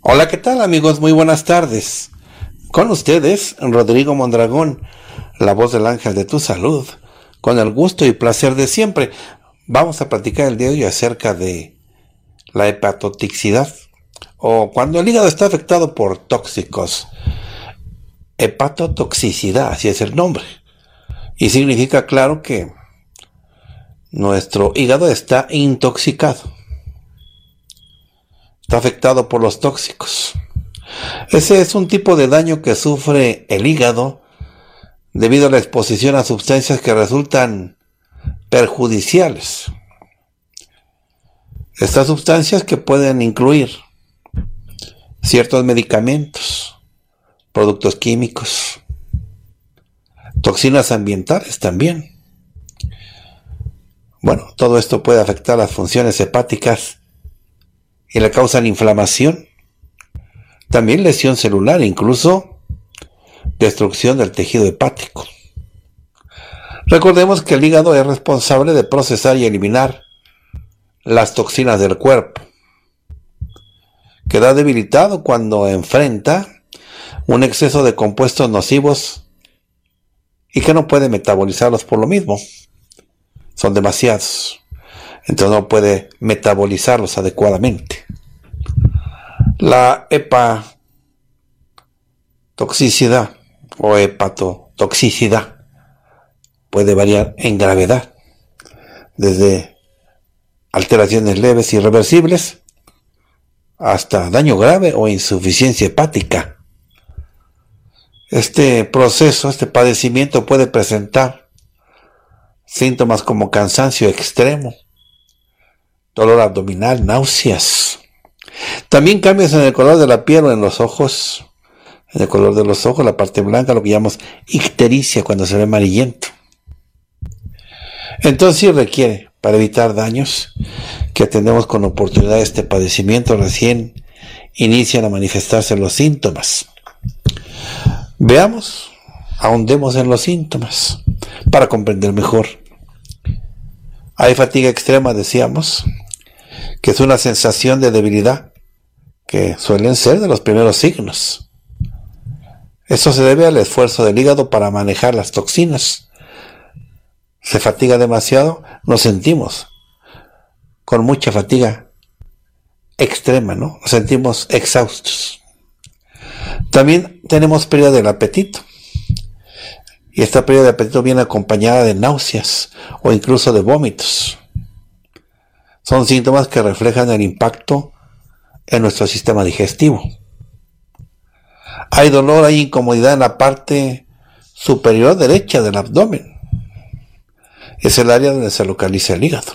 Hola, ¿qué tal amigos? Muy buenas tardes. Con ustedes, Rodrigo Mondragón, la voz del ángel de tu salud, con el gusto y placer de siempre. Vamos a platicar el día de hoy acerca de la hepatotoxicidad o cuando el hígado está afectado por tóxicos. Hepatotoxicidad, así es el nombre. Y significa, claro, que nuestro hígado está intoxicado, está afectado por los tóxicos. Ese es un tipo de daño que sufre el hígado debido a la exposición a sustancias que resultan perjudiciales. Estas sustancias que pueden incluir ciertos medicamentos, productos químicos, toxinas ambientales también. Bueno, todo esto puede afectar las funciones hepáticas y le causan inflamación, también lesión celular, incluso destrucción del tejido hepático. Recordemos que el hígado es responsable de procesar y eliminar las toxinas del cuerpo. Queda debilitado cuando enfrenta un exceso de compuestos nocivos y que no puede metabolizarlos por lo mismo. Son demasiados. Entonces no puede metabolizarlos adecuadamente. La hepatotoxicidad o hepatotoxicidad puede variar en gravedad, desde alteraciones leves y irreversibles hasta daño grave o insuficiencia hepática. Este proceso, este padecimiento puede presentar síntomas como cansancio extremo, dolor abdominal, náuseas. También cambios en el color de la piel o en los ojos. En el color de los ojos, la parte blanca, lo que llamamos ictericia cuando se ve amarillento. Entonces sí requiere, para evitar daños, que atendemos con oportunidad este padecimiento recién inician a manifestarse los síntomas. Veamos, ahondemos en los síntomas para comprender mejor. Hay fatiga extrema, decíamos, que es una sensación de debilidad que suelen ser de los primeros signos. Esto se debe al esfuerzo del hígado para manejar las toxinas. Se fatiga demasiado, nos sentimos con mucha fatiga extrema, ¿no? Nos sentimos exhaustos. También tenemos pérdida del apetito. Y esta pérdida de apetito viene acompañada de náuseas o incluso de vómitos. Son síntomas que reflejan el impacto en nuestro sistema digestivo. Hay dolor, hay incomodidad en la parte superior derecha del abdomen. Es el área donde se localiza el hígado.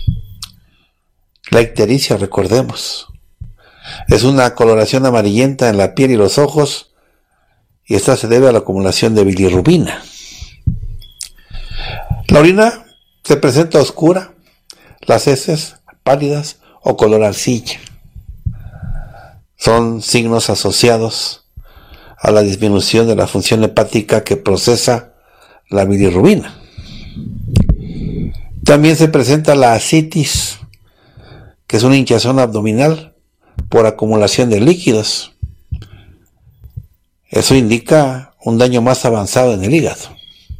La ictericia, recordemos, es una coloración amarillenta en la piel y los ojos, y esta se debe a la acumulación de bilirrubina. La orina se presenta oscura, las heces pálidas o color arcilla. Son signos asociados a la disminución de la función hepática que procesa la bilirrubina. También se presenta la ascitis, que es una hinchazón abdominal por acumulación de líquidos. Eso indica un daño más avanzado en el hígado.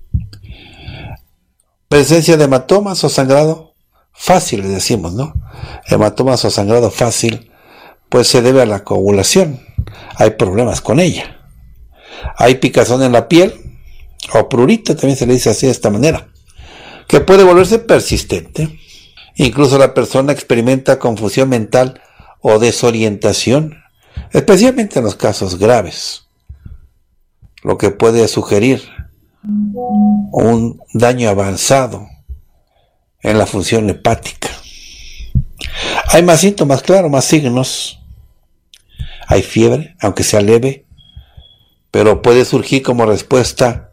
Presencia de hematomas o sangrado fácil, le decimos, ¿no? Hematomas o sangrado fácil, pues se debe a la coagulación. Hay problemas con ella. Hay picazón en la piel, o prurito, también se le dice así de esta manera, que puede volverse persistente. Incluso la persona experimenta confusión mental o desorientación, especialmente en los casos graves, lo que puede sugerir un daño avanzado en la función hepática. Hay más síntomas, claro, más signos. Hay fiebre, aunque sea leve, pero puede surgir como respuesta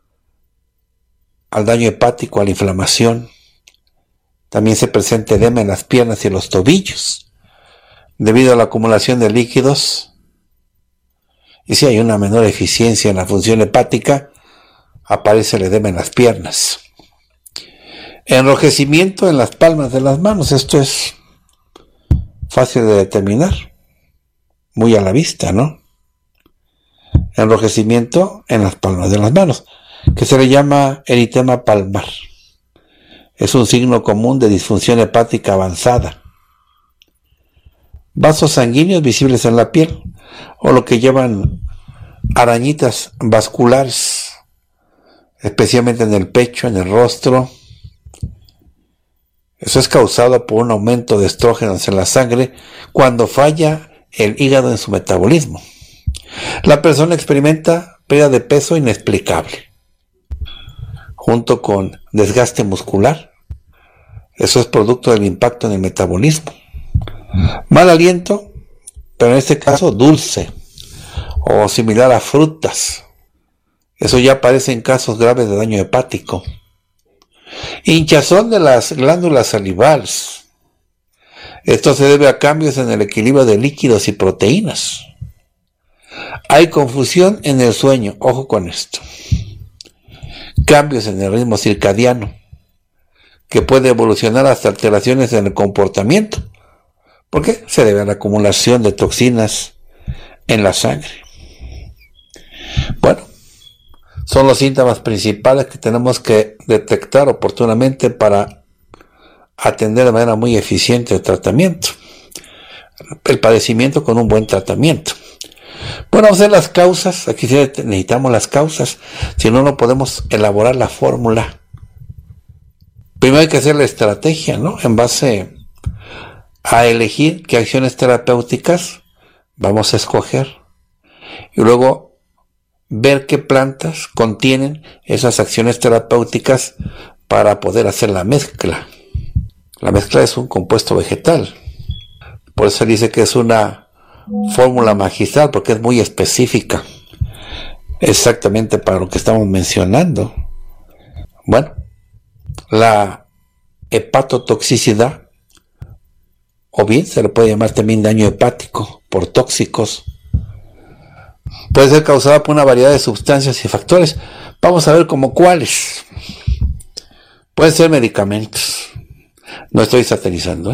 al daño hepático, a la inflamación. También se presenta edema en las piernas y los tobillos, debido a la acumulación de líquidos. Y si hay una menor eficiencia en la función hepática, aparece el edema en las piernas. Enrojecimiento en las palmas de las manos, esto es fácil de determinar. muy a la vista, ¿no? Enrojecimiento en las palmas de las manos, que se le llama eritema palmar. Es un signo común de disfunción hepática avanzada. Vasos sanguíneos visibles en la piel, o lo que llaman arañitas vasculares, especialmente en el pecho, en el rostro. Eso es causado por un aumento de estrógenos en la sangre cuando falla el hígado en su metabolismo. La persona experimenta pérdida de peso inexplicable, junto con desgaste muscular. Eso es producto del impacto en el metabolismo. Mal aliento, pero en este caso dulce, o similar a frutas. Eso ya aparece en casos graves de daño hepático. Hinchazón de las glándulas salivales. Esto se debe a cambios en el equilibrio de líquidos y proteínas. Hay confusión en el sueño, ojo con esto. Cambios en el ritmo circadiano, que puede evolucionar hasta alteraciones en el comportamiento. ¿Por qué? Se debe a la acumulación de toxinas en la sangre. Bueno, son los síntomas principales que tenemos que detectar oportunamente para atender de manera muy eficiente el tratamiento. El padecimiento con un buen tratamiento. Bueno, vamos a ver las causas. Aquí sí necesitamos las causas. Si no, no podemos elaborar la fórmula. Primero hay que hacer la estrategia, ¿no? En base a elegir qué acciones terapéuticas vamos a escoger. Y luego ver qué plantas contienen esas acciones terapéuticas para poder hacer la mezcla. La mezcla es un compuesto vegetal. Por eso dice que es una fórmula magistral, porque es muy específica. Exactamente para lo que estamos mencionando. Bueno, la hepatotoxicidad, o bien se le puede llamar también daño hepático por tóxicos, puede ser causada por una variedad de sustancias y factores. Vamos a ver como cuáles. Pueden ser medicamentos. No estoy satanizando,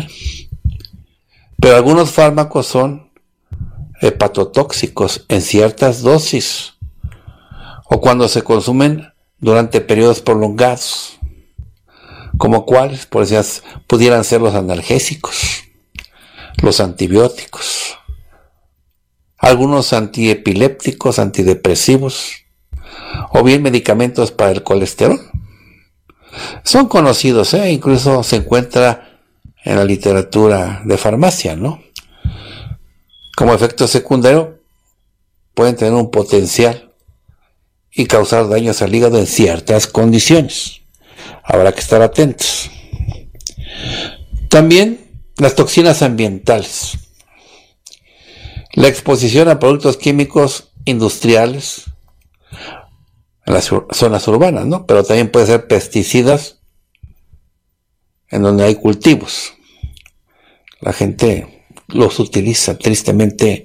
pero algunos fármacos son hepatotóxicos en ciertas dosis o cuando se consumen durante periodos prolongados. ¿Como cuáles? Por eso pudieran ser los analgésicos, los antibióticos, algunos antiepilépticos, antidepresivos, o bien medicamentos para el colesterol. Son conocidos, incluso se encuentra en la literatura de farmacia, ¿no? Como efecto secundario, pueden tener un potencial y causar daños al hígado en ciertas condiciones. Habrá que estar atentos. También las toxinas ambientales. La exposición a productos químicos industriales en las zonas urbanas, ¿no? Pero también puede ser pesticidas en donde hay cultivos. La gente los utiliza tristemente,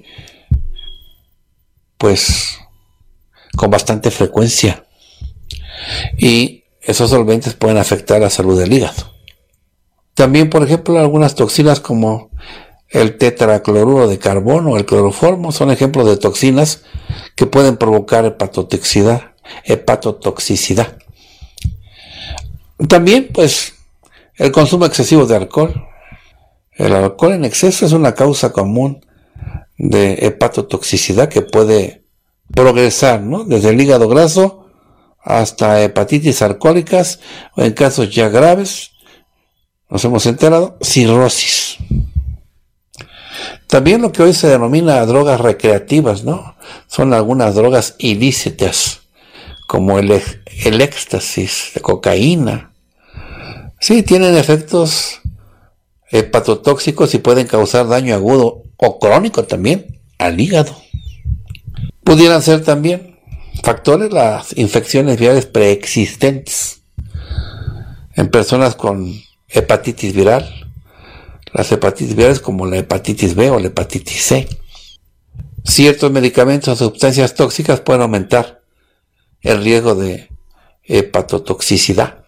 pues, con bastante frecuencia. Y esos solventes pueden afectar la salud del hígado. También, por ejemplo, algunas toxinas como el tetracloruro de carbono o el cloroformo son ejemplos de toxinas que pueden provocar hepatotoxicidad. También, pues, el consumo excesivo de alcohol. El alcohol en exceso es una causa común de hepatotoxicidad que puede progresar, ¿no? Desde el hígado graso hasta hepatitis alcohólicas o en casos ya graves, nos hemos enterado, cirrosis. También lo que hoy se denomina drogas recreativas, ¿no? Son algunas drogas ilícitas, como el éxtasis de cocaína. Sí, tienen efectos hepatotóxicos y pueden causar daño agudo o crónico también al hígado. Pudieran ser también factores las infecciones virales preexistentes en personas con hepatitis viral. Las hepatitis virales como la hepatitis B o la hepatitis C. Ciertos medicamentos o sustancias tóxicas pueden aumentar el riesgo de hepatotoxicidad.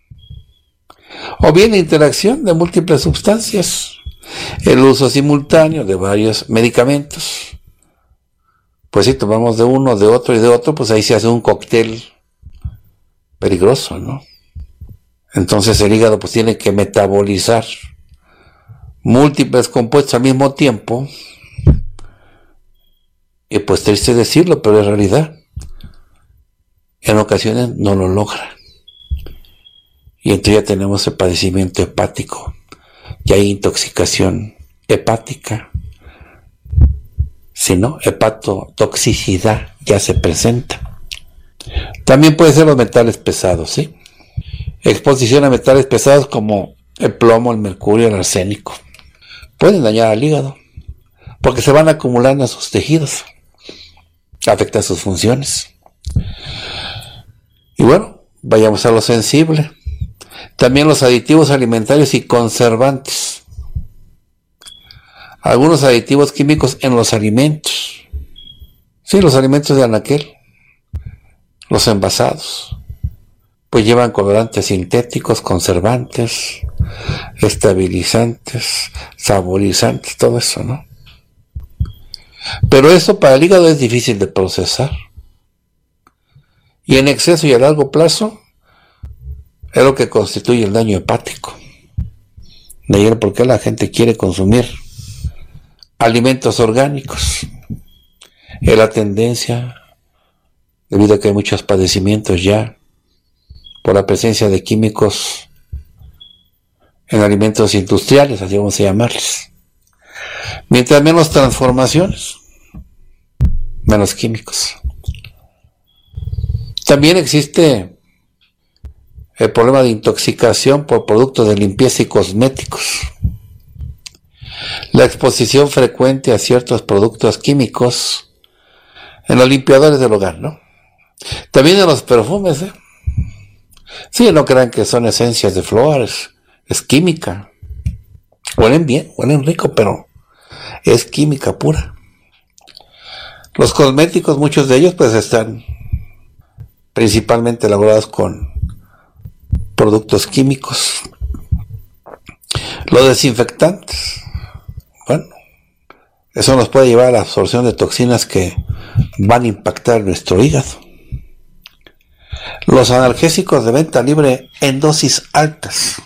O bien la interacción de múltiples sustancias, el uso simultáneo de varios medicamentos, Pues si tomamos de uno, de otro y de otro, pues ahí se hace un cóctel peligroso, ¿no? Entonces el hígado pues tiene que metabolizar múltiples compuestos al mismo tiempo, y pues triste decirlo, pero es realidad. En ocasiones no lo logra. Y entonces ya tenemos el padecimiento hepático. Ya hay intoxicación hepática. Si no, hepatotoxicidad ya se presenta. También puede ser los metales pesados, ¿sí? Exposición a metales pesados como el plomo, el mercurio, el arsénico. Pueden dañar al hígado, porque se van acumulando en sus tejidos. Afecta sus funciones. Y bueno, vayamos a lo sensible. También los aditivos alimentarios y conservantes. Algunos aditivos químicos en los alimentos. Sí, los alimentos de anaquel. Los envasados. Pues llevan colorantes sintéticos, conservantes, estabilizantes, saborizantes, todo eso, ¿no? Pero eso para el hígado es difícil de procesar. Y en exceso y a largo plazo es lo que constituye el daño hepático. De ahí el por qué la gente quiere consumir alimentos orgánicos. Es la tendencia, debido a que hay muchos padecimientos ya por la presencia de químicos en alimentos industriales, así vamos a llamarles. Mientras menos transformaciones, menos químicos. También existe el problema de intoxicación por productos de limpieza y cosméticos. La exposición frecuente a ciertos productos químicos en los limpiadores del hogar, ¿no? También en los perfumes, ¿eh? Sí, no crean que son esencias de flores, es química. Huelen bien, huelen rico, pero es química pura. Los cosméticos, muchos de ellos, pues están principalmente elaborados con productos químicos. Los desinfectantes, bueno, eso nos puede llevar a la absorción de toxinas que van a impactar nuestro hígado. Los analgésicos de venta libre en dosis altas.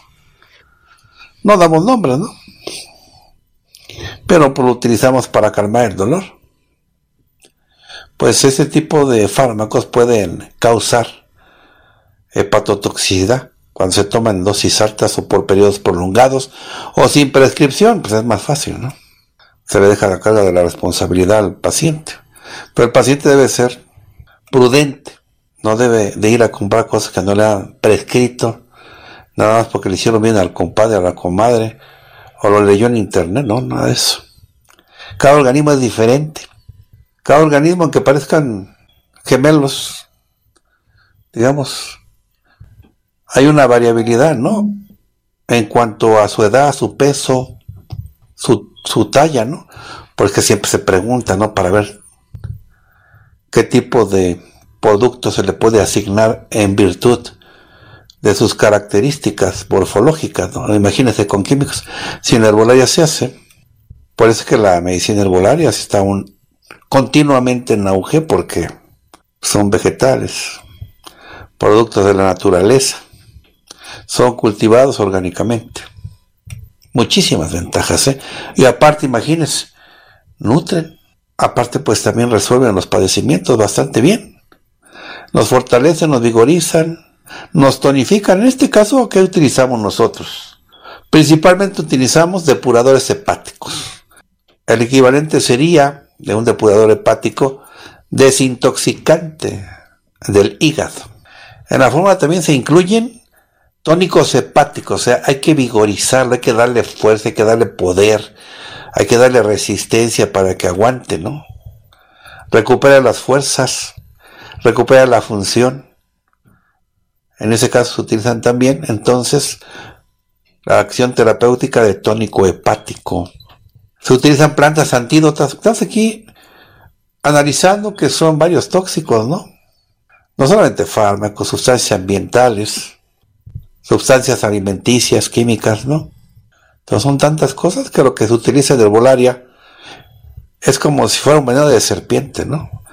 No damos nombres, ¿no? Pero pues lo utilizamos para calmar el dolor. Pues ese tipo de fármacos pueden causar hepatotoxicidad cuando se toman en dosis altas o por periodos prolongados o sin prescripción, pues es más fácil, ¿no? Se le deja la carga de la responsabilidad al paciente. Pero el paciente debe ser prudente. No debe de ir a comprar cosas que no le han prescrito, nada más porque le hicieron bien al compadre, a la comadre, o lo leyó en internet, no, nada de eso. Cada organismo es diferente. Cada organismo, aunque parezcan gemelos, digamos, hay una variabilidad, ¿no? En cuanto a su edad, su peso, su talla, ¿no? Porque siempre se pregunta, ¿no? Para ver qué tipo de producto se le puede asignar en virtud de sus características morfológicas, ¿no? Imagínense con químicos. Si en herbolaria se hace, por eso es que la medicina herbolaria está continuamente en auge, porque son vegetales, productos de la naturaleza, son cultivados orgánicamente. Muchísimas ventajas, ¿eh? Y aparte, imagínense, nutren, aparte pues también resuelven los padecimientos bastante bien. Nos fortalecen, nos vigorizan, nos tonifican. En este caso, ¿qué utilizamos nosotros? Principalmente utilizamos depuradores hepáticos. El equivalente sería de un depurador hepático desintoxicante del hígado. En la fórmula también se incluyen tónicos hepáticos, o sea, hay que vigorizarlo, hay que darle fuerza, hay que darle poder, hay que darle resistencia para que aguante, ¿no? Recupera las fuerzas, recupera la función. En ese caso se utilizan también, entonces, la acción terapéutica de tónico hepático. Se utilizan plantas antídotas. Estamos aquí analizando que son varios tóxicos, ¿no? No solamente fármacos, sustancias ambientales, sustancias alimenticias, químicas, ¿no? Entonces son tantas cosas que lo que se utiliza en herbolaria es como si fuera un veneno de serpiente, ¿no?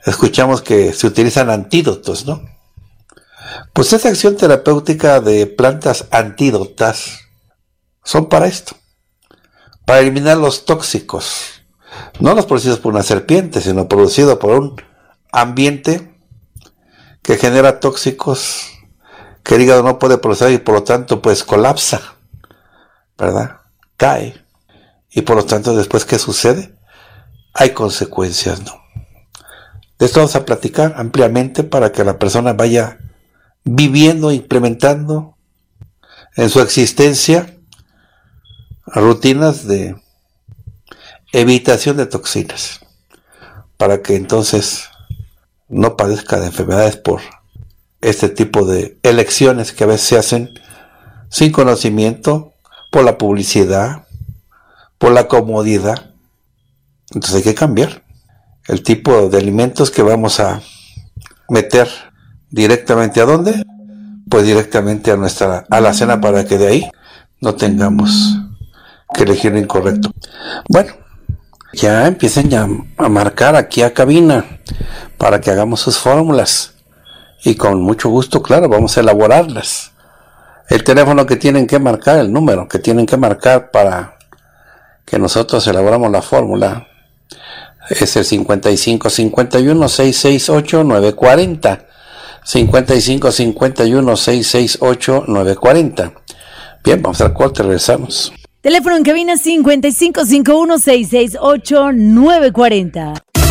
escuchamos que se utilizan antídotos, ¿no? Pues esa acción terapéutica de plantas antídotas son para esto, para eliminar los tóxicos, no los producidos por una serpiente, sino producidos por un ambiente que genera tóxicos que el hígado no puede procesar y por lo tanto pues colapsa, ¿verdad? Cae. Y por lo tanto después, ¿qué sucede? Hay consecuencias, ¿no? De esto vamos a platicar ampliamente para que la persona vaya viviendo, implementando en su existencia rutinas de evitación de toxinas, para que entonces no padezca de enfermedades por este tipo de elecciones que a veces se hacen sin conocimiento, por la publicidad, por la comodidad. Entonces hay que cambiar el tipo de alimentos que vamos a meter directamente. ¿A dónde? Pues directamente a la cena, para que de ahí no tengamos que elegir lo incorrecto. Bueno, ya empiecen ya a marcar aquí a cabina para que hagamos sus fórmulas y con mucho gusto, claro, vamos a elaborarlas. El teléfono que tienen que marcar, el número que tienen que marcar para que nosotros elaboramos la fórmula es el 55 51 668 940. 55 51 668 940. Bien, vamos al corte, regresamos. Teléfono en cabina 55 51 668 940.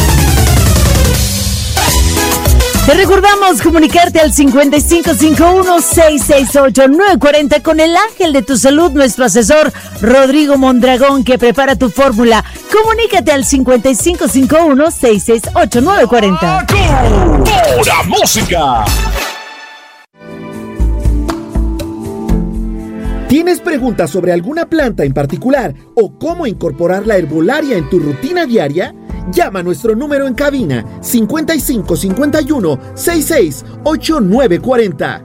Te recordamos comunicarte al 5551-668-940 con el ángel de tu salud, nuestro asesor Rodrigo Mondragón, que prepara tu fórmula. Comunícate al 5551-668-940. ¡Pura música! ¿Tienes preguntas sobre alguna planta en particular o cómo incorporar la herbolaria en tu rutina diaria? Llama a nuestro número en cabina 55 51 66 8940.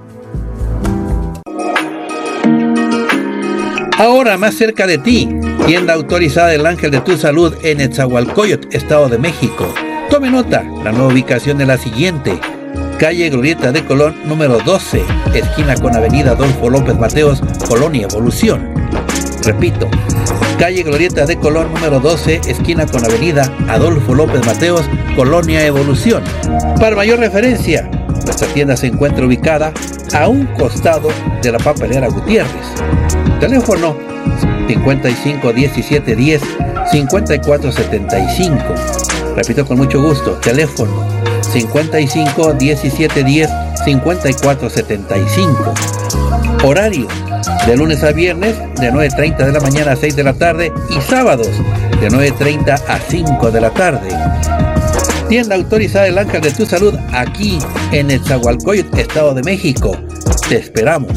Ahora más cerca de ti, tienda autorizada del Ángel de tu Salud en Nezahualcóyotl, Estado de México. Tome nota, la nueva ubicación es la siguiente: calle Glorieta de Colón, número 12, esquina con avenida Adolfo López Mateos, Colonia Evolución. Repito, calle Glorieta de Colón, número 12, esquina con avenida Adolfo López Mateos, Colonia Evolución. Para mayor referencia, nuestra tienda se encuentra ubicada a un costado de la papelera Gutiérrez. Teléfono 55 17 10 54 75. Repito con mucho gusto, teléfono 55 17 10 54 75. Horario de lunes a viernes de 9:30 de la mañana a 6 de la tarde y sábados de 9:30 a 5 de la tarde. Tienda autorizada del Ángel de tu Salud aquí en Nezahualcóyotl, Estado de México. Te esperamos.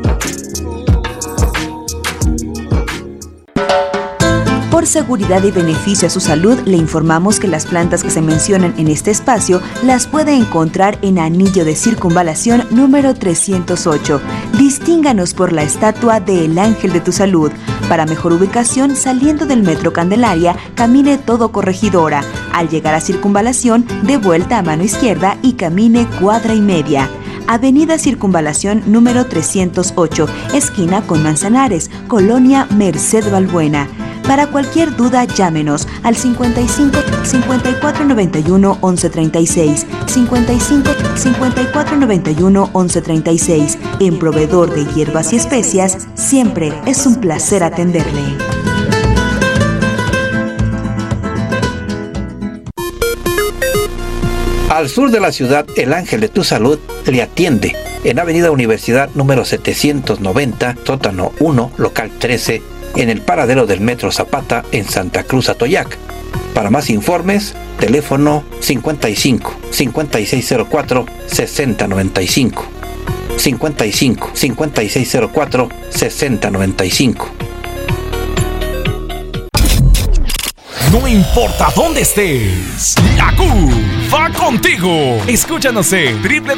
Por seguridad y beneficio a su salud, le informamos que las plantas que se mencionan en este espacio las puede encontrar en Anillo de Circunvalación número 308. Distínganos por la estatua de El Ángel de tu Salud. Para mejor ubicación, saliendo del Metro Candelaria, camine todo Corregidora. Al llegar a Circunvalación, dé vuelta a mano izquierda y camine cuadra y media. Avenida Circunvalación número 308, esquina con Manzanares, Colonia Merced Balbuena. Para cualquier duda, llámenos al 55 54 91 11 36, 55 54 91 11 36. En Proveedor de Hierbas y Especias, siempre es un placer atenderle. Al sur de la ciudad, el Ángel de tu Salud le atiende en Avenida Universidad número 790, sótano 1, local 13, en el paradero del Metro Zapata en Santa Cruz, Atoyac. Para más informes, teléfono 55 5604 6095, 55 5604 6095. No importa dónde estés, la Q va contigo. Escúchanos en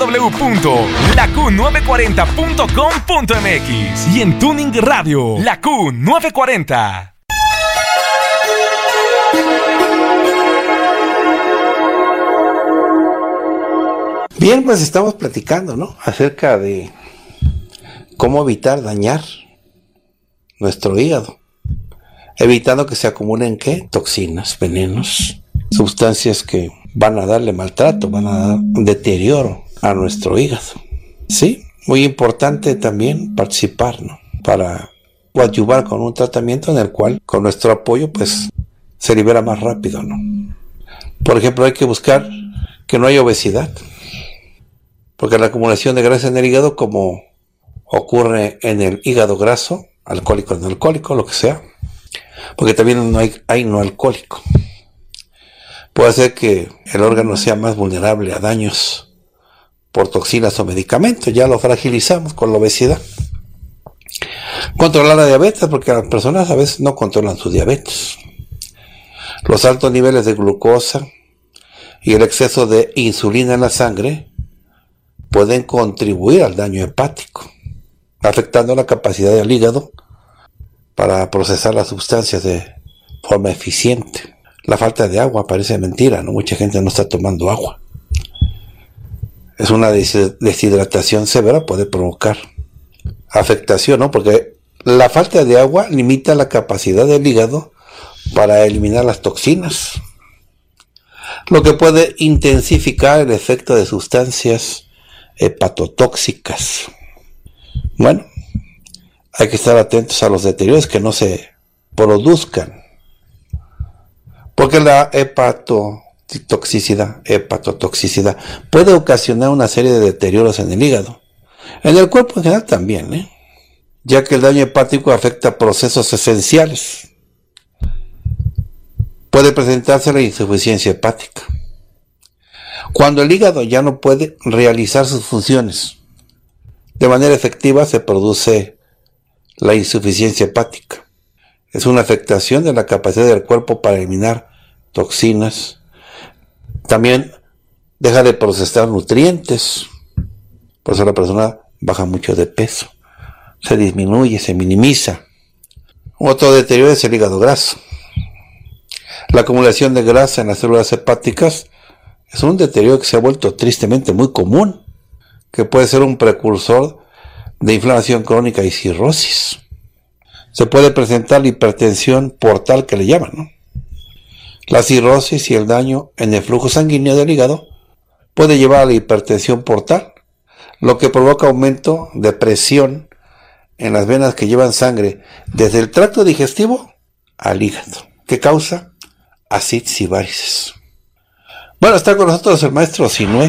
www.laQ940.com.mx y en Tuning Radio, la Q940. Bien, pues estamos platicando, ¿no? Acerca de cómo evitar dañar nuestro hígado, evitando que se acumulen, ¿qué? Toxinas, venenos, sustancias que van a darle maltrato, van a dar deterioro a nuestro hígado. Sí, muy importante también participar, ¿no? Para coadyuvar con un tratamiento en el cual, con nuestro apoyo, pues, se libera más rápido, ¿no? Por ejemplo, hay que buscar que no haya obesidad, porque la acumulación de grasa en el hígado, como ocurre en el hígado graso, alcohólico, no alcohólico, lo que sea, porque también hay no alcohólico, puede hacer que el órgano sea más vulnerable a daños por toxinas o medicamentos. Ya lo fragilizamos con la obesidad. Controlar la diabetes, porque las personas a veces no controlan su diabetes. Los altos niveles de glucosa y el exceso de insulina en la sangre pueden contribuir al daño hepático, afectando la capacidad del hígado para procesar las sustancias de forma eficiente. La falta de agua parece mentira, ¿no? Mucha gente no está tomando agua. Es una deshidratación severa, puede provocar afectación, ¿no? Porque la falta de agua limita la capacidad del hígado para eliminar las toxinas, lo que puede intensificar el efecto de sustancias hepatotóxicas. Bueno, hay que estar atentos a los deterioros que no se produzcan, porque la hepatotoxicidad puede ocasionar una serie de deterioros en el hígado, en el cuerpo en general también, ya que el daño hepático afecta procesos esenciales. Puede presentarse la insuficiencia hepática, cuando el hígado ya no puede realizar sus funciones de manera efectiva. Se produce la insuficiencia hepática. Es una afectación de la capacidad del cuerpo para eliminar toxinas. También deja de procesar nutrientes. Por eso la persona baja mucho de peso. Se disminuye, se minimiza. Otro deterioro es el hígado graso. La acumulación de grasa en las células hepáticas es un deterioro que se ha vuelto tristemente muy común, que puede ser un precursor de inflamación crónica y cirrosis. Se puede presentar la hipertensión portal, que le llaman, ¿no? La cirrosis y el daño en el flujo sanguíneo del hígado puede llevar a la hipertensión portal, lo que provoca aumento de presión en las venas que llevan sangre desde el tracto digestivo al hígado, que causa ascitis y varices. Bueno, está con nosotros el maestro Sinué.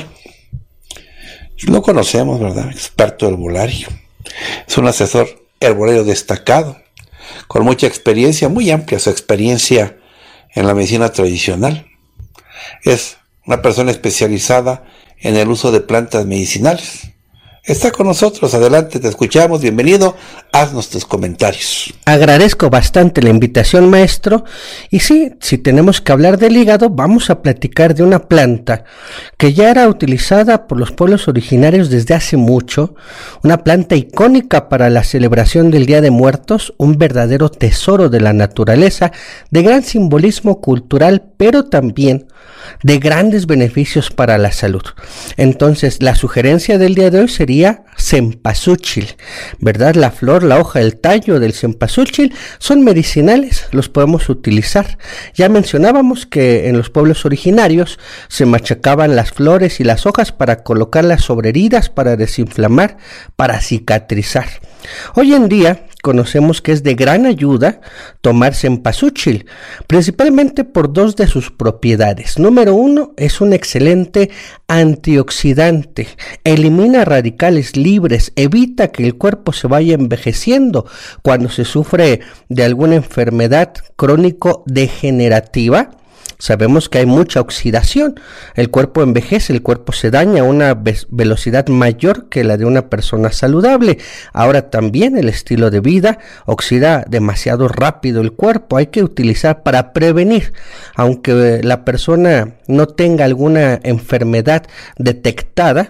Lo conocemos, ¿verdad? Experto herbolario. Es un asesor herbolario destacado, con mucha experiencia, muy amplia su experiencia en la medicina tradicional. Es una persona especializada en el uso de plantas medicinales. Está con nosotros, adelante, te escuchamos, bienvenido, haznos tus comentarios. Agradezco bastante la invitación, maestro, y sí, si tenemos que hablar del hígado, vamos a platicar de una planta que ya era utilizada por los pueblos originarios desde hace mucho, una planta icónica para la celebración del Día de Muertos, un verdadero tesoro de la naturaleza, de gran simbolismo cultural, pero también de grandes beneficios para la salud. Entonces, la sugerencia del día de hoy sería cempasúchil, ¿verdad? La flor, la hoja, el tallo del cempasúchil son medicinales, los podemos utilizar. Ya mencionábamos que en los pueblos originarios se machacaban las flores y las hojas para colocarlas sobre heridas, para desinflamar, para cicatrizar. Hoy en día conocemos que es de gran ayuda tomar cempasúchil, principalmente por dos de sus propiedades. Número uno, es un excelente antioxidante, elimina radicales libres, evita que el cuerpo se vaya envejeciendo cuando se sufre de alguna enfermedad crónico-degenerativa. Sabemos que hay mucha oxidación, el cuerpo envejece, el cuerpo se daña a una velocidad mayor que la de una persona saludable. Ahora también el estilo de vida oxida demasiado rápido el cuerpo, hay que utilizar para prevenir, aunque la persona no tenga alguna enfermedad detectada,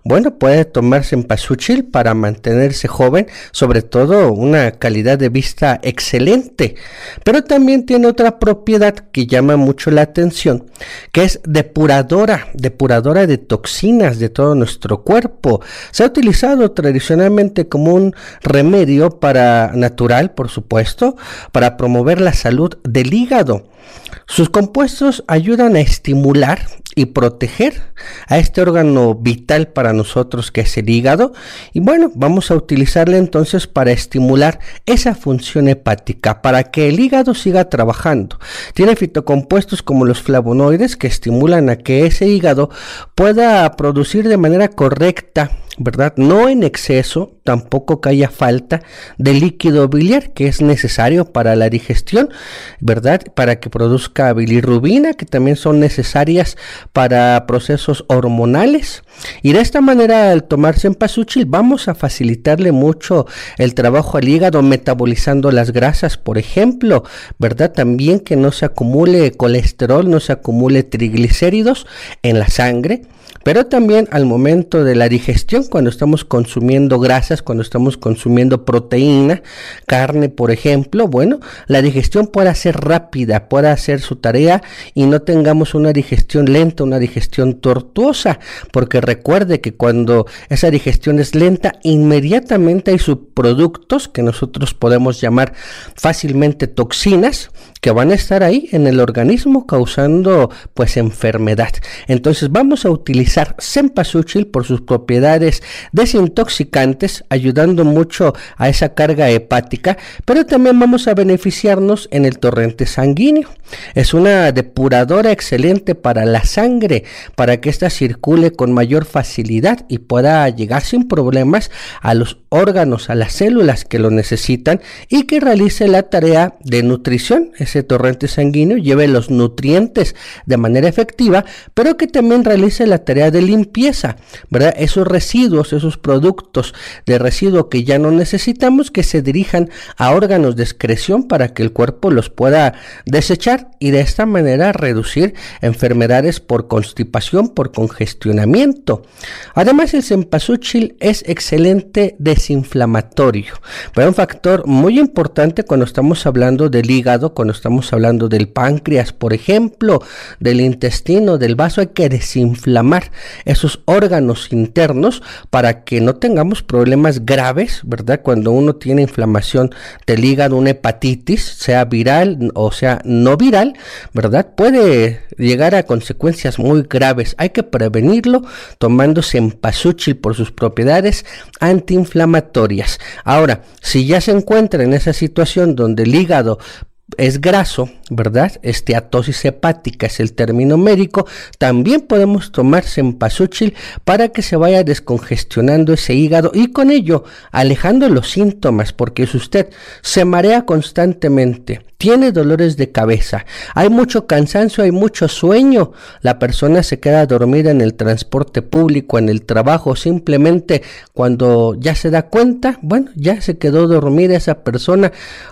bueno, puede tomar cempasúchil para mantenerse joven, sobre todo una calidad de vista excelente. Pero también tiene otra propiedad que llama mucho la atención, que es depuradora de toxinas de todo nuestro cuerpo. Se ha utilizado tradicionalmente como un remedio natural, por supuesto, para promover la salud del hígado. Sus compuestos ayudan a estimular y proteger a este órgano vital para nosotros que es el hígado, y bueno, vamos a utilizarle entonces para estimular esa función hepática, para que el hígado siga trabajando. Tiene fitocompuestos como los flavonoides que estimulan a que ese hígado pueda producir de manera correcta, ¿verdad? No en exceso, tampoco que haya falta de líquido biliar que es necesario para la digestión, ¿verdad? Para que produzca bilirrubina, que también son necesarias para procesos hormonales. Y de esta manera, al tomar cempasúchil, vamos a facilitarle mucho el trabajo al hígado, metabolizando las grasas, por ejemplo, ¿verdad? También que no se acumule colesterol, no se acumule triglicéridos en la sangre. Pero también al momento de la digestión, cuando estamos consumiendo grasas, cuando estamos consumiendo proteína, carne, por ejemplo, bueno, la digestión pueda ser rápida, pueda hacer su tarea y no tengamos una digestión lenta, una digestión tortuosa, porque recuerde que cuando esa digestión es lenta, inmediatamente hay subproductos que nosotros podemos llamar fácilmente toxinas, que van a estar ahí en el organismo causando pues enfermedad. Entonces vamos a utilizar cempasúchil por sus propiedades desintoxicantes, ayudando mucho a esa carga hepática, pero también vamos a beneficiarnos en el torrente sanguíneo. Es una depuradora excelente para la sangre, para que ésta circule con mayor facilidad y pueda llegar sin problemas a los órganos, a las células que lo necesitan, y que realice la tarea de nutrición. Ese torrente sanguíneo lleve los nutrientes de manera efectiva, pero que también realice la tarea de limpieza, ¿verdad? Esos residuos, esos productos de residuo que ya no necesitamos, que se dirijan a órganos de excreción para que el cuerpo los pueda desechar y de esta manera reducir enfermedades por constipación, por congestionamiento. Además, el cempasúchil es excelente desinflamatorio, pero un factor muy importante cuando estamos hablando del hígado, cuando estamos hablando del páncreas, por ejemplo, del intestino, del vaso. Hay que desinflamar esos órganos internos para que no tengamos problemas graves, ¿verdad? Cuando uno tiene inflamación del hígado, una hepatitis, sea viral o sea no viral, ¿verdad? Puede llegar a consecuencias muy graves. Hay que prevenirlo tomando cempasúchil por sus propiedades antiinflamatorias. Ahora, si ya se encuentra en esa situación donde el hígado es graso, ¿verdad? Esteatosis hepática es el término médico. También podemos tomar cempasúchil para que se vaya descongestionando ese hígado y con ello alejando los síntomas, porque si usted se marea constantemente, tiene dolores de cabeza, hay mucho cansancio, hay mucho sueño, la persona se queda dormida en el transporte público, en el trabajo, simplemente cuando ya se da cuenta, bueno, ya se quedó dormida esa persona,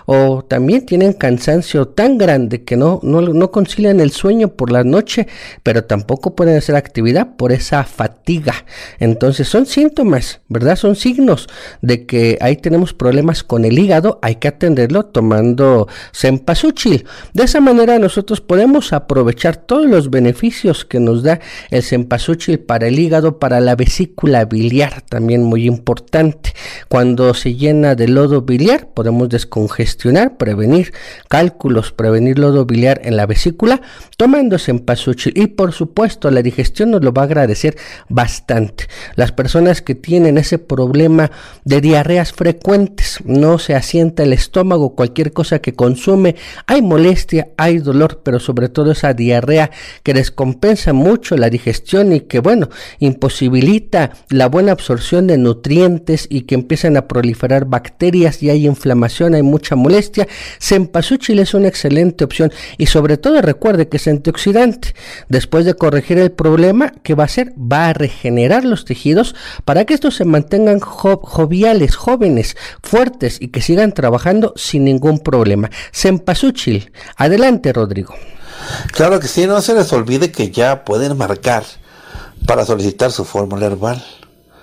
o también tienen cansancio tan grande que no concilian el sueño por la noche, pero tampoco pueden hacer actividad por esa fatiga. Entonces son síntomas, ¿verdad? Son signos de que ahí tenemos problemas con el hígado, hay que atenderlo tomando cempasúchil. De esa manera nosotros podemos aprovechar todos los beneficios que nos da el cempasúchil para el hígado, para la vesícula biliar, también muy importante. Cuando se llena de lodo biliar, podemos descongestionar, prevenir cálculos, prevenir lodo biliar en la vesícula, tomando cempasúchil. Y por supuesto, la digestión nos lo va a agradecer bastante. Las personas que tienen ese problema de diarreas frecuentes, no se asienta el estómago, cualquier cosa que consume, hay molestia, hay dolor, pero sobre todo esa diarrea que descompensa mucho la digestión y que, bueno, imposibilita la buena absorción de nutrientes y que empiezan a proliferar bacterias y hay inflamación, hay mucha molestia. Cempasúchil es una excelente opción y sobre todo recuerde que es antioxidante. Después de corregir el problema, ¿qué va a hacer? Va a regenerar los tejidos para que estos se mantengan joviales, jóvenes, fuertes y que sigan trabajando sin ningún problema. Cempasúchil. Adelante, Rodrigo. Claro que sí, no se les olvide que ya pueden marcar para solicitar su fórmula herbal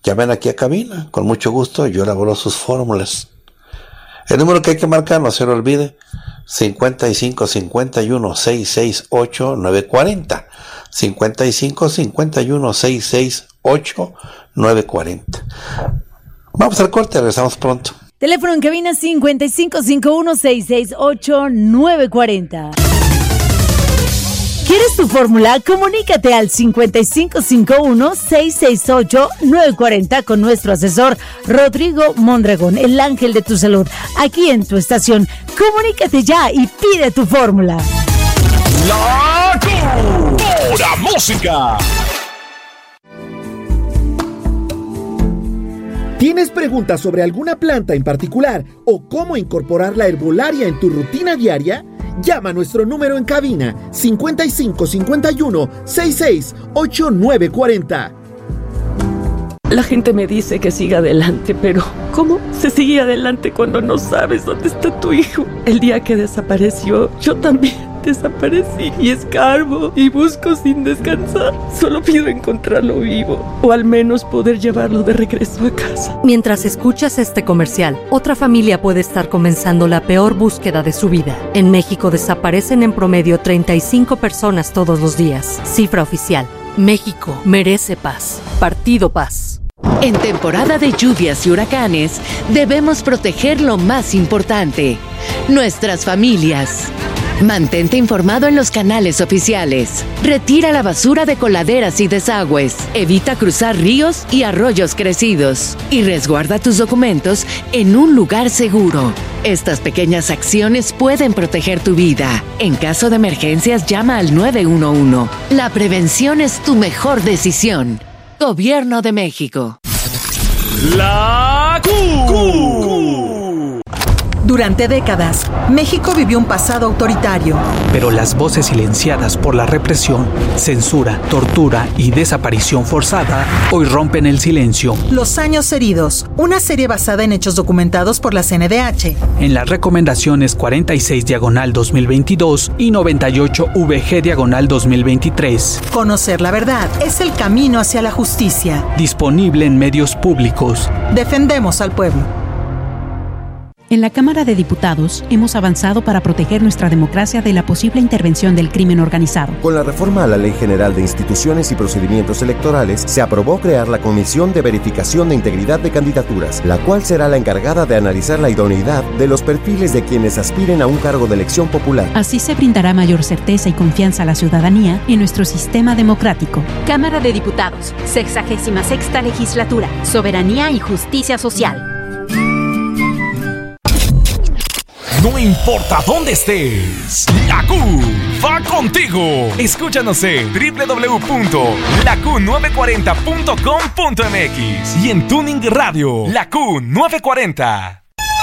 llamen aquí a cabina, con mucho gusto, yo elaboro sus fórmulas. El número que hay que marcar, no se lo olvide, 55 51 668 940. 55 51 668 940. Vamos al corte, regresamos pronto. Teléfono en cabina 5551-668-940. ¿Quieres tu fórmula? Comunícate al 5551-668-940 con nuestro asesor Rodrigo Mondragón, el ángel de tu salud, aquí en tu estación. Comunícate ya y pide tu fórmula. La Pura Música. ¿Tienes preguntas sobre alguna planta en particular o cómo incorporar la herbolaria en tu rutina diaria? Llama a nuestro número en cabina 55 51 66 8940. La gente me dice que siga adelante, pero ¿cómo se sigue adelante cuando no sabes dónde está tu hijo? El día que desapareció, yo también desaparecí y escarbo y busco sin descansar. Solo pido encontrarlo vivo o al menos poder llevarlo de regreso a casa. Mientras escuchas este comercial, otra familia puede estar comenzando la peor búsqueda de su vida. En México desaparecen en promedio 35 personas todos los días. Cifra oficial. México merece paz. Partido Paz. En temporada de lluvias y huracanes, debemos proteger lo más importante: nuestras familias. Mantente informado en los canales oficiales. Retira la basura de coladeras y desagües. Evita cruzar ríos y arroyos crecidos. Y resguarda tus documentos en un lugar seguro. Estas pequeñas acciones pueden proteger tu vida. En caso de emergencias, llama al 911. La prevención es tu mejor decisión. Gobierno de México. La Q. Durante décadas, México vivió un pasado autoritario. Pero las voces silenciadas por la represión, censura, tortura y desaparición forzada hoy rompen el silencio. Los años heridos, una serie basada en hechos documentados por la CNDH. En las recomendaciones 46/2022 y 98/VG/2023. Conocer la verdad es el camino hacia la justicia. Disponible en medios públicos. Defendemos al pueblo. En la Cámara de Diputados hemos avanzado para proteger nuestra democracia de la posible intervención del crimen organizado. Con la reforma a la Ley General de Instituciones y Procedimientos Electorales, se aprobó crear la Comisión de Verificación de Integridad de Candidaturas, la cual será la encargada de analizar la idoneidad de los perfiles de quienes aspiren a un cargo de elección popular. Así se brindará mayor certeza y confianza a la ciudadanía en nuestro sistema democrático. Cámara de Diputados, 66ª Legislatura, Soberanía y Justicia Social. No importa dónde estés, la Q va contigo. Escúchanos en www.laq940.com.mx y en Tuning Radio, la Q940.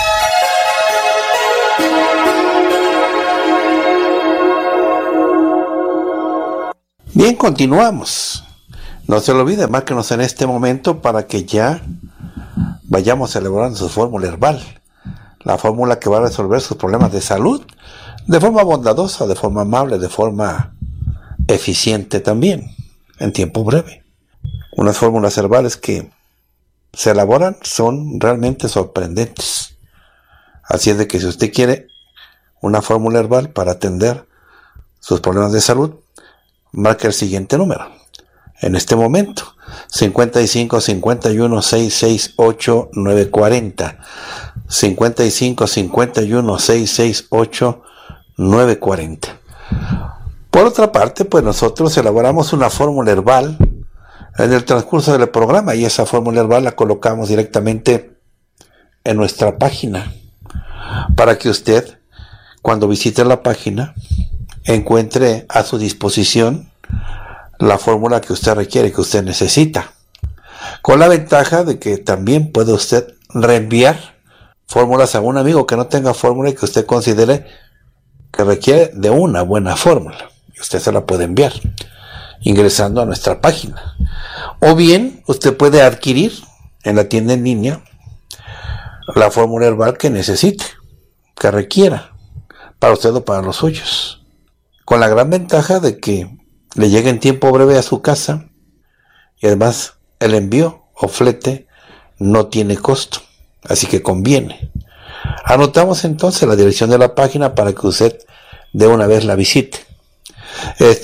Bien, continuamos. No se lo olvide, márquenos en este momento para que ya vayamos elaborando su fórmula herbal. La fórmula que va a resolver sus problemas de salud de forma bondadosa, de forma amable, de forma eficiente también, en tiempo breve. Unas fórmulas herbales que se elaboran son realmente sorprendentes. Así es de que si usted quiere una fórmula herbal para atender sus problemas de salud, marque el siguiente número. En este momento, 55 51 668 940. 55 51 668 940. Por otra parte, pues nosotros elaboramos una fórmula herbal en el transcurso del programa y esa fórmula herbal la colocamos directamente en nuestra página para que usted, cuando visite la página, encuentre a su disposición la fórmula que usted requiere, que usted necesita, con la ventaja de que también puede usted reenviar fórmulas a un amigo que no tenga fórmula y que usted considere que requiere de una buena fórmula, y usted se la puede enviar ingresando a nuestra página, o bien usted puede adquirir en la tienda en línea la fórmula herbal que necesite, que requiera para usted o para los suyos, con la gran ventaja de que le llegue en tiempo breve a su casa y además el envío o flete no tiene costo, así que conviene. Anotamos entonces la dirección de la página para que usted de una vez la visite. Es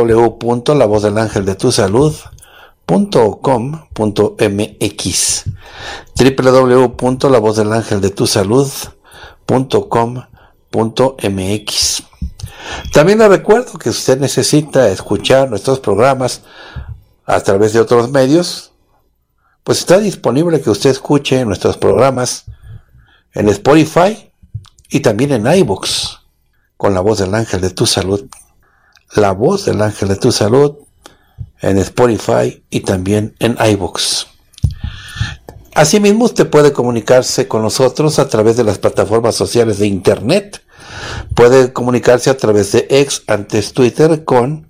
www.lavozdelangeldetusalud.com.mx, www.lavozdelangeldetusalud.com.mx. También le recuerdo que si usted necesita escuchar nuestros programas a través de otros medios, pues está disponible que usted escuche nuestros programas en Spotify y también en iVoox con La Voz del Ángel de tu Salud. La Voz del Ángel de tu Salud en Spotify y también en iVoox. Asimismo, usted puede comunicarse con nosotros a través de las plataformas sociales de Internet. Puede comunicarse a través de X, antes Twitter, con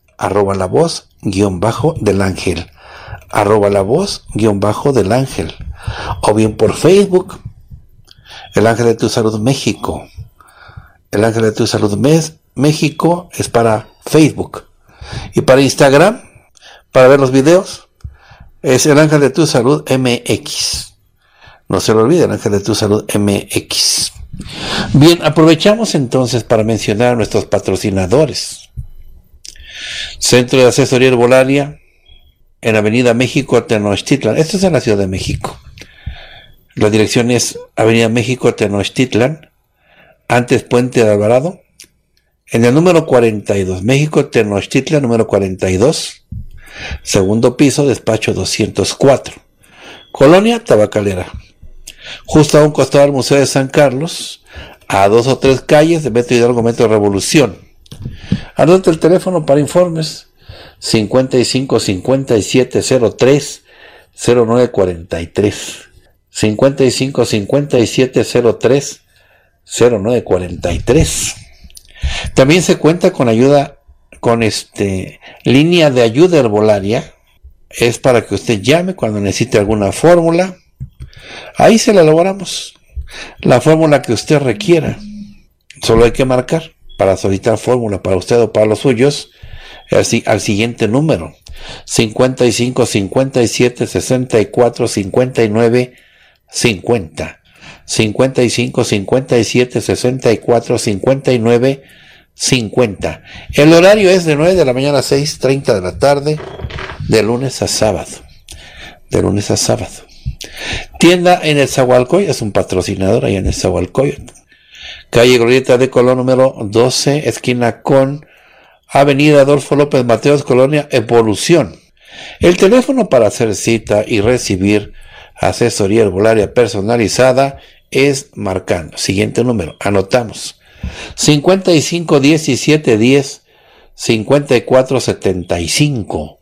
@lavoz_del-ángel, @lavoz_del-ángel, o bien por Facebook, El Ángel de tu Salud México. El Ángel de tu Salud México es para Facebook. Y para Instagram, para ver los videos, es El Ángel de tu Salud MX. No se lo olvide, El Ángel de tu Salud MX. Bien, aprovechamos entonces para mencionar a nuestros patrocinadores. Centro de Asesoría Herbolaria, en Avenida México, Tenochtitlan. Esto es en la Ciudad de México. La dirección es Avenida México, Tenochtitlan, antes Puente de Alvarado, en el número 42, México, Tenochtitlan, número 42, segundo piso, despacho 204, Colonia Tabacalera, justo a un costado del Museo de San Carlos, a 2 o 3 calles de Metro Hidalgo, Metro Revolución. Anota el teléfono para informes: 55 57 03 0943, 55 57 03 0943. También se cuenta con ayuda, con línea de ayuda herbolaria. Es para que usted llame cuando necesite alguna fórmula. Ahí se la elaboramos, la fórmula que usted requiera. Solo hay que marcar para solicitar fórmula para usted o para los suyos al siguiente número: 55 57 64 59 50, 55 57 64 59 50. El horario es de 9 de la mañana a 6:30 de la tarde, de lunes a sábado. Tienda en el Zahualcoyot, es un patrocinador ahí en el Zahualcoyot. Calle Glorieta de Colón, número 12, esquina con Avenida Adolfo López Mateos, Colonia Evolución. El teléfono para hacer cita y recibir asesoría herbolaria personalizada es marcando siguiente número. Anotamos: 55 17 10 54 75,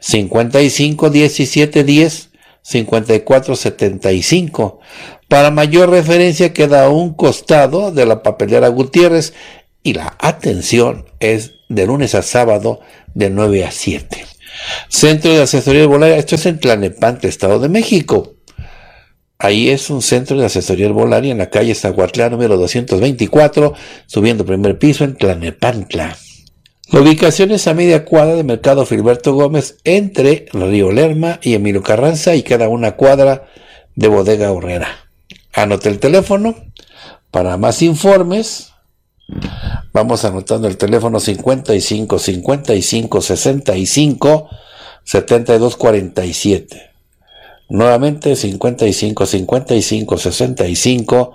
55 17 10 54 75. Para mayor referencia, queda a un costado de la papelera Gutiérrez, y la atención es de lunes a sábado de 9 a 7. Centro de Asesoría Herbolaria, esto es en Tlalnepantla, Estado de México. Ahí es un centro de asesoría herbolaria en la calle Zahuatlán, número 224, subiendo primer piso en Tlalnepantla. La ubicación es a media cuadra de Mercado Filiberto Gómez, entre Río Lerma y Emilio Carranza, y queda una cuadra de Bodega Horrera. Anote el teléfono para más informes. Vamos anotando el teléfono: 55 55 65 72 47. Nuevamente 55 55 65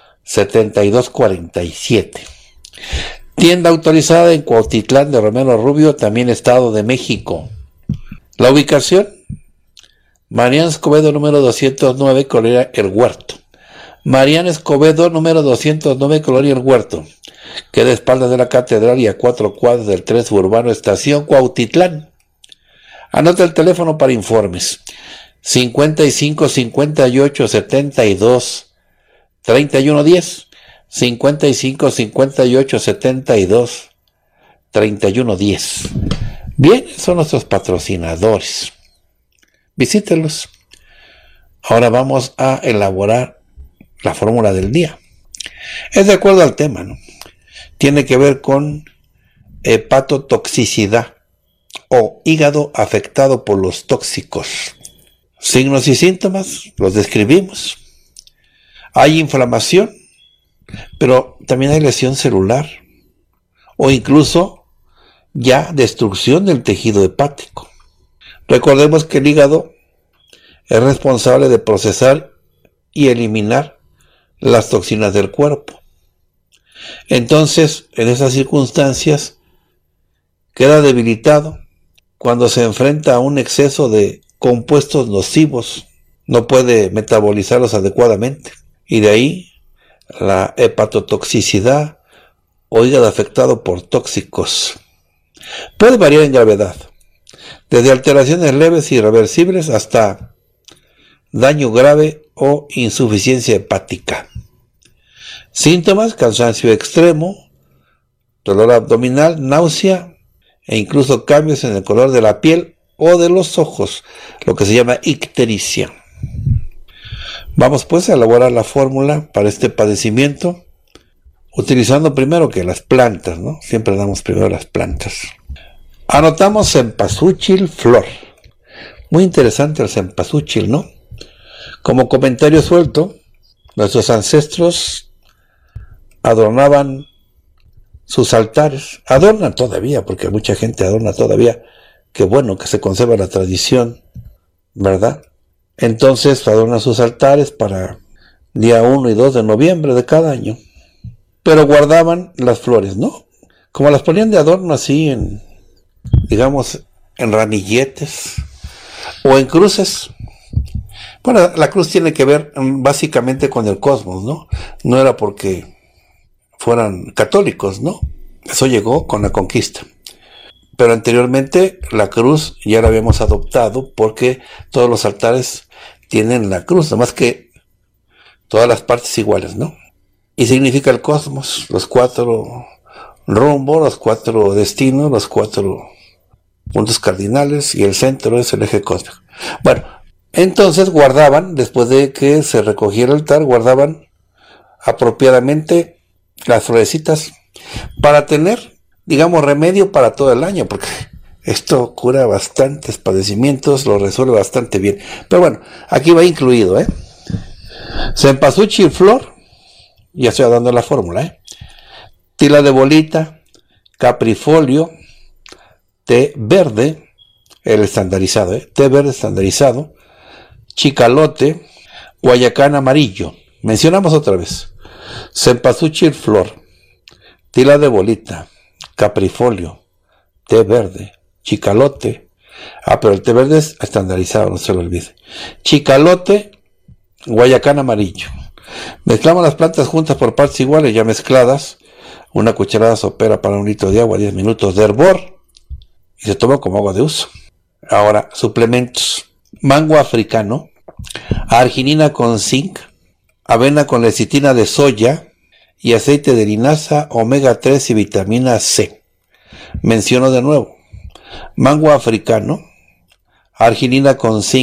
72 47. Tienda autorizada en Cuautitlán de Romero Rubio, también Estado de México. La ubicación: Mariano Escobedo, número 209, Colonia El Huerto. Mariano Escobedo, número 209, Colonia El Huerto. Queda a espaldas de la catedral y a 4 cuadras del tren suburbano Estación Cuautitlán. Anota el teléfono para informes: 55 58 72 31 10, 55 58 72 31 10. Bien, son nuestros patrocinadores. Visítelos. Ahora vamos a elaborar la fórmula del día. Es de acuerdo al tema, ¿no? Tiene que ver con hepatotoxicidad o hígado afectado por los tóxicos. Signos y síntomas, los describimos. Hay inflamación, pero también hay lesión celular o incluso ya destrucción del tejido hepático. Recordemos que el hígado es responsable de procesar y eliminar las toxinas del cuerpo. Entonces, en esas circunstancias, queda debilitado cuando se enfrenta a un exceso de compuestos nocivos, no puede metabolizarlos adecuadamente, y de ahí la hepatotoxicidad o hígado afectado por tóxicos. Puede variar en gravedad, desde alteraciones leves y irreversibles hasta daño grave o insuficiencia hepática. Síntomas: cansancio extremo, dolor abdominal, náusea e incluso cambios en el color de la piel o de los ojos, lo que se llama ictericia. Vamos pues a elaborar la fórmula para este padecimiento, utilizando primero que las plantas, ¿no? Siempre damos primero las plantas. Anotamos cempasúchil flor. Muy interesante el cempasúchil, ¿no? Como comentario suelto, nuestros ancestros adornaban sus altares, adornan todavía, porque mucha gente adorna todavía. Qué bueno que se conserva la tradición, ¿verdad? Entonces adornan sus altares para día 1 y 2 de noviembre de cada año. Pero guardaban las flores, ¿no? Como las ponían de adorno así en, digamos, en ramilletes o en cruces. Bueno, la cruz tiene que ver básicamente con el cosmos, ¿no? No era porque fueran católicos, ¿no? Eso llegó con la conquista. Pero anteriormente la cruz ya la habíamos adoptado porque todos los altares tienen la cruz, nomás que todas las partes iguales, ¿no? Y significa el cosmos, los 4 rumbos, los 4 destinos, los 4 puntos cardinales, y el centro es el eje cósmico. Bueno, entonces guardaban, después de que se recogiera el altar, guardaban apropiadamente las florecitas para tener, digamos, remedio para todo el año, porque esto cura bastantes padecimientos, lo resuelve bastante bien. Pero bueno, aquí va incluido, cempasúchil flor, ya estoy dando la fórmula, tila de bolita, caprifolio, té verde, el estandarizado, té verde estandarizado, chicalote, guayacán amarillo. Mencionamos otra vez: cempasúchil flor, tila de bolita, caprifolio, té verde, chicalote. Pero el té verde es estandarizado, no se lo olvide. Chicalote, guayacán amarillo. Mezclamos las plantas juntas por partes iguales, ya mezcladas. Una cucharada sopera para 1 litro de agua, 10 minutos de hervor, y se toma como agua de uso. Ahora, suplementos: mango africano, arginina con zinc, avena con lecitina de soya y aceite de linaza, omega 3 y vitamina C. Menciono de nuevo: mango africano, arginina con zinc,